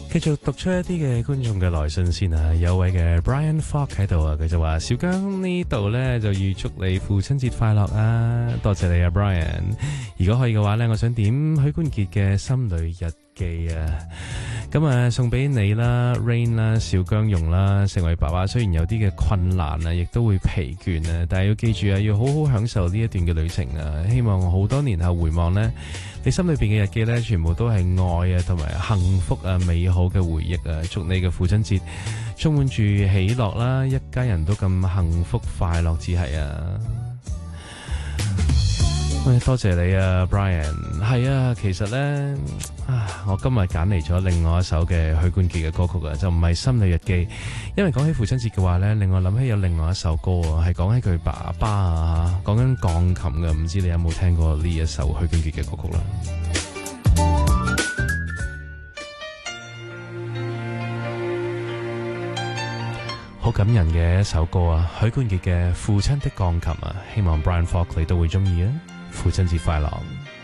繼續讀出一啲嘅觀眾嘅來信先啊，有位嘅 Brian Falk 喺度啊，佢就話：小姜呢度呢，就預祝你父親節快樂啊！多謝你啊 Brian。如果可以嘅話呢，我想點許冠傑嘅《心裏日記》啊，咁啊送俾你啦 Rain 啦，小姜蓉啦。成為爸爸雖然有啲嘅困難啊，亦都會疲倦啊，但係要記住啊，要好好享受呢一段嘅旅程啊。希望好多年後回望呢，你心裏邊嘅日記呢，全部都係愛啊，同埋幸福啊，美好嘅回憶啊！祝你嘅父親節充滿住喜樂啦，一家人都咁幸福快樂至係啊！喂，多謝你啊 Brian。係啊，其實呢，我今日揀嚟咗另外一首嘅許冠傑嘅歌曲啊，就唔係《心裏日記》，因為講起父親節嘅話呢，令我諗起有另外一首歌啊，係講起佢爸爸啊，講緊鋼琴嘅，唔知你有冇聽過呢一首許冠傑嘅歌曲啦？好感人嘅一首歌啊，許冠傑嘅《父親的鋼琴》啊，希望 Brian Falk 你都會中意啊！父親節快樂！